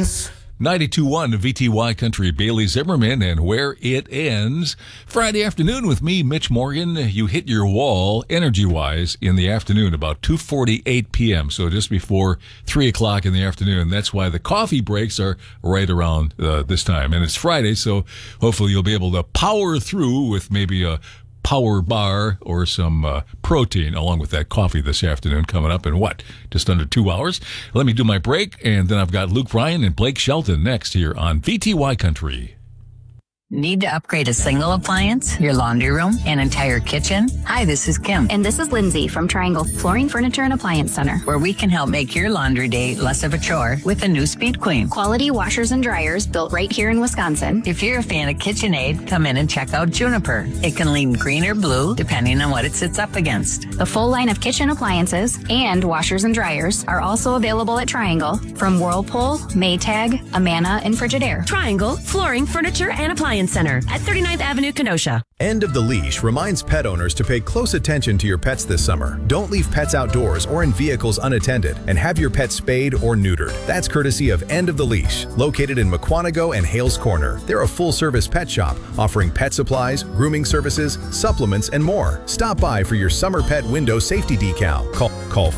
Appliance. 92.1 VTY Country, Bailey Zimmerman, and Where It Ends. Friday afternoon with me, Mitch Morgan. You hit your wall, energy-wise, in the afternoon, about 2:48 p.m., so just before 3 o'clock in the afternoon. That's why the coffee breaks are right around this time. And it's Friday, so hopefully you'll be able to power through with maybe a power bar or some protein along with that coffee this afternoon coming up in just under 2 hours. Let me do my break, and then I've got Luke Ryan and Blake Shelton next here on VTY Country. Need to upgrade a single appliance, your laundry room, an entire kitchen? Hi, this is Kim. And this is Lindsay from Triangle Flooring, Furniture, and Appliance Center, where we can help make your laundry day less of a chore with a new Speed Queen. Quality washers and dryers built right here in Wisconsin. If you're a fan of KitchenAid, come in and check out Juniper. It can lean green or blue, depending on what it sits up against. The full line of kitchen appliances and washers and dryers are also available at Triangle from Whirlpool, Maytag, Amana, and Frigidaire. Triangle Flooring, Furniture, and Appliance Center at 39th Avenue, Kenosha. End of the Leash reminds pet owners to pay close attention to your pets this summer. Don't leave pets outdoors or in vehicles unattended, and have your pet spayed or neutered. That's courtesy of End of the Leash, located in Mukwonago and Hales Corner. They're a full-service pet shop offering pet supplies, grooming services, supplements, and more. Stop by for your summer pet window safety decal. Call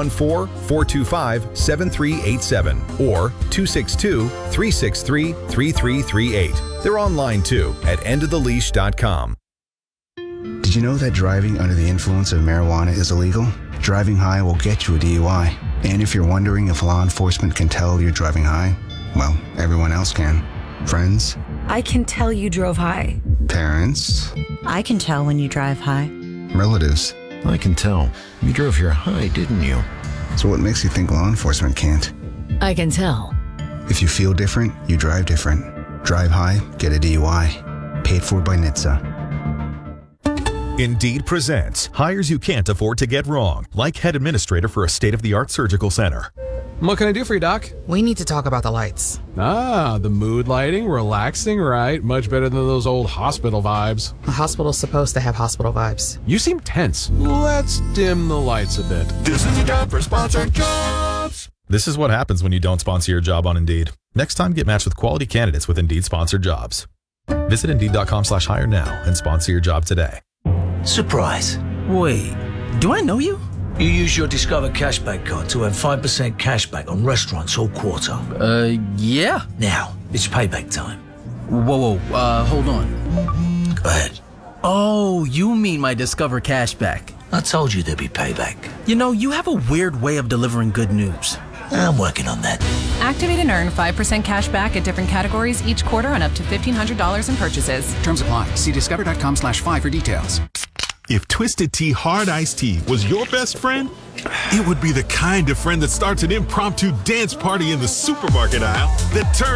414-425-7387 or 262-363-3338. They're online too at endoftheleash.com. Did you know that driving under the influence of marijuana is illegal? Driving high will get you a DUI. And if you're wondering if law enforcement can tell you're driving high, well, everyone else can. Friends? I can tell you drove high. Parents? I can tell when you drive high. Relatives? I can tell. You drove here high, didn't you? So what makes you think law enforcement can't? I can tell. If you feel different, you drive different. Drive high, get a DUI. Paid for by NHTSA. Indeed presents hires you can't afford to get wrong, like head administrator for a state-of-the-art surgical center. What can I do for you, Doc? We need to talk about the lights. Ah, the mood lighting, relaxing, right? Much better than those old hospital vibes. A hospital's supposed to have hospital vibes. You seem tense. Let's dim the lights a bit. This is your job for sponsored jobs. This is what happens when you don't sponsor your job on Indeed. Next time, get matched with quality candidates with Indeed sponsored jobs. Visit Indeed.com/hire now and sponsor your job today. Surprise. Wait, do I know you? You use your Discover Cashback card to have 5% cashback on restaurants all quarter. Yeah. Now, it's payback time. Whoa, hold on. Go ahead. Oh, you mean my Discover Cashback. I told you there'd be payback. You know, you have a weird way of delivering good news. I'm working on that. Activate and earn 5% cash back at different categories each quarter on up to $1,500 in purchases. Terms apply. See discover.com/5 for details. If Twisted Tea Hard Iced Tea was your best friend, it would be the kind of friend that starts an impromptu dance party in the supermarket aisle that turns